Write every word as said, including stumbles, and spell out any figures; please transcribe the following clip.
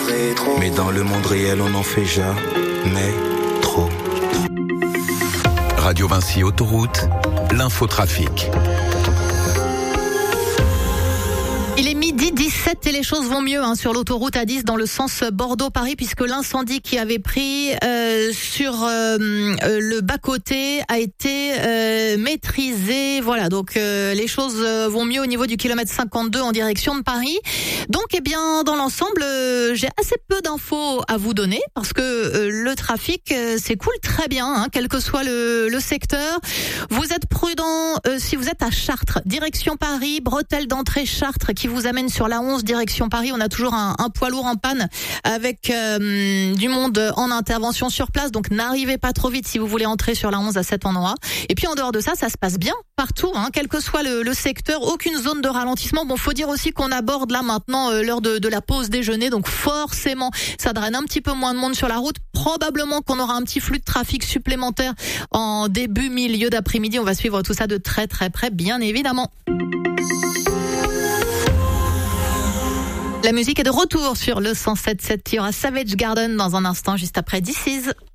rétro. Mais dans le monde réel, on n'en fait jamais trop. Radio Vinci Autoroute, l'infotrafic. Il est midi dix-sept et les choses vont mieux hein, sur l'autoroute A dix dans le sens Bordeaux-Paris puisque l'incendie qui avait pris euh, sur euh, le bas-côté a été euh, maîtrisé. Voilà, donc euh, les choses vont mieux au niveau du kilomètre cinquante-deux en direction de Paris. Donc, eh bien, dans l'ensemble, euh, j'ai assez peu d'infos à vous donner parce que euh, le trafic euh, s'écoule très bien, hein, quel que soit le, le secteur. Vous êtes prudent euh, si vous êtes à Chartres, direction Paris, bretelle d'entrée Chartres qui vous amène sur la onze direction Paris. On a toujours un, un poids lourd en panne avec euh, du monde en intervention sur place. Donc n'arrivez pas trop vite si vous voulez entrer sur la onze à cet endroit. Et puis en dehors de ça, ça se passe bien partout, hein, quel que soit le, le secteur. Aucune zone de ralentissement. Bon, faut dire aussi qu'on aborde là maintenant euh, l'heure de, de la pause déjeuner. Donc forcément, ça draine un petit peu moins de monde sur la route. Probablement qu'on aura un petit flux de trafic supplémentaire en début, milieu d'après-midi. On va suivre tout ça de très très près, bien évidemment. La musique est de retour sur le cent sept virgule sept. Il y aura Savage Garden dans un instant, juste après This Is.